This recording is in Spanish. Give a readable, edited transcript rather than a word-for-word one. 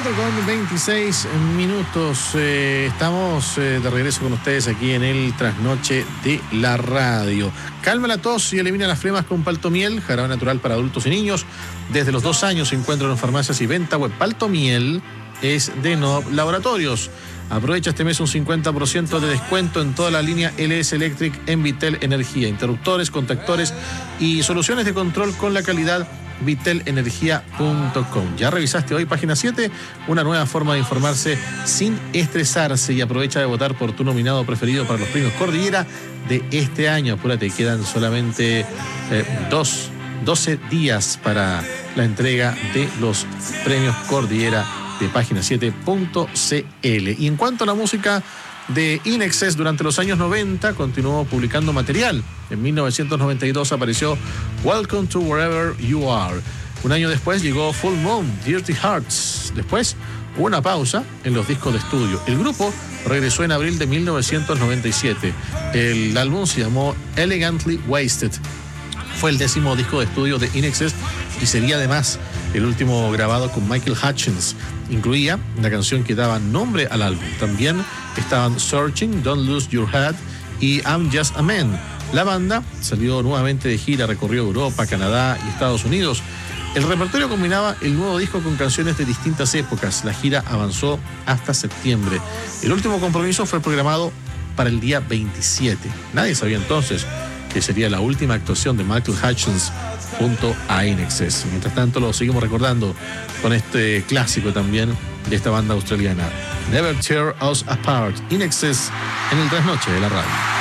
4:26. Estamos de regreso con ustedes aquí en el Trasnoche de la Radio. Calma la tos y elimina las flemas con Paltomiel, jarabe natural para adultos y niños. Desde los 2 años se encuentran en farmacias y venta web. Paltomiel es de Nob Laboratorios. Aprovecha este mes un 50% de descuento en toda la línea LS Electric en Vitel Energía. Interruptores, contactores y soluciones de control con la calidad vitelenergia.com. ¿Ya revisaste hoy página 7? Una nueva forma de informarse sin estresarse, y aprovecha de votar por tu nominado preferido para los premios Cordillera de este año. Apúrate, quedan solamente 12 días para la entrega de los premios Cordillera de página7.cl. Y en cuanto a la música de INXS, durante los años 90 continuó publicando material. En 1992 apareció Welcome to Wherever You Are. Un año después llegó Full Moon, Dirty Hearts. Después hubo una pausa en los discos de estudio. El grupo regresó en abril de 1997. El álbum se llamó Elegantly Wasted. Fue el 10º disco de estudio de INXS y sería además el último grabado con Michael Hutchence. Incluía la canción que daba nombre al álbum. También estaban Searching, Don't Lose Your Head y I'm Just a Man. La banda salió nuevamente de gira, recorrió Europa, Canadá y Estados Unidos. El repertorio combinaba el nuevo disco con canciones de distintas épocas. La gira avanzó hasta septiembre. El último compromiso fue programado para el día 27. Nadie sabía entonces que sería la última actuación de Michael Hutchence junto a INXS. Mientras tanto, lo seguimos recordando con este clásico también de esta banda australiana, Never Tear Us Apart. INXS en el Trasnoche de la Radio.